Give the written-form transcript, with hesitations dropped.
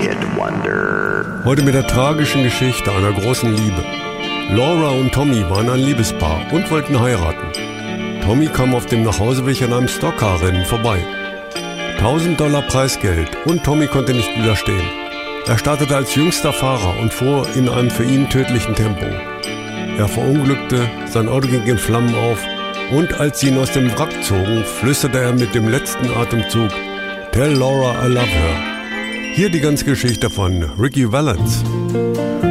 One-Hit Wonder. Heute mit der tragischen Geschichte einer großen Liebe. Laura und Tommy waren ein Liebespaar und wollten heiraten. Tommy kam auf dem Nachhauseweg an einem Stockcar-Rennen vorbei. $1000 Preisgeld und Tommy konnte nicht widerstehen. Er startete als jüngster Fahrer und fuhr in einem für ihn tödlichen Tempo. Er verunglückte, sein Auto ging in Flammen auf und als sie ihn aus dem Wrack zogen, flüsterte er mit dem letzten Atemzug: "Tell Laura I love her." Hier die ganze Geschichte von Ricky Valens.